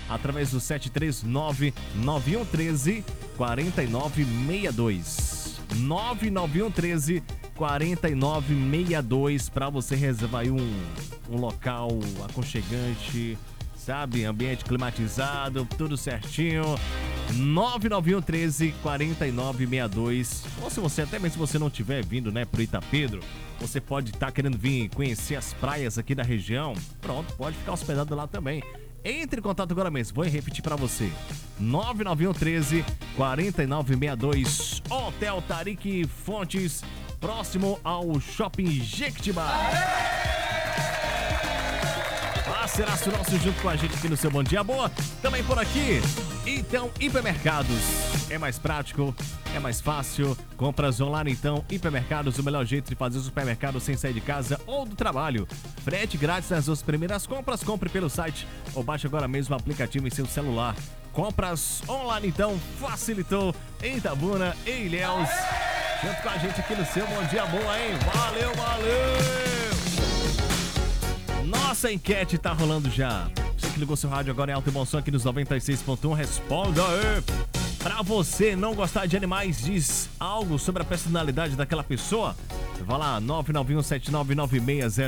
através do 739-9113-4962. 99113-4962 para você reservar aí um local aconchegante, sabe? Ambiente climatizado, tudo certinho. 99113-4962. Ou se você, até mesmo se você não estiver vindo, né, pro Itapedro, você pode estar querendo vir conhecer as praias aqui da região. Pronto, pode ficar hospedado lá também. Entre em contato agora mesmo, vou repetir para você. 99113-4962. Hotel Tarik Fontes, próximo ao Shopping Jequitibá. Parceiraço nosso junto com a gente aqui no seu Bom Dia Boa. Também por aqui. Então, Hipermercados. É mais prático, é mais fácil. Compras online, então. Hipermercados, o melhor jeito de fazer o supermercado sem sair de casa ou do trabalho. Frete grátis nas suas primeiras compras. Compre pelo site ou baixe agora mesmo o aplicativo em seu celular. Compras online, então, facilitou em Itabuna, em Ilhéus. Junto com a gente aqui no seu Bom Dia Boa, hein? Valeu, valeu! Nossa enquete tá rolando já. Você que ligou seu rádio agora em alto e bom som aqui nos 96.1, responda aí. Pra você não gostar de animais, diz algo sobre a personalidade daquela pessoa? Vai lá, 991799600.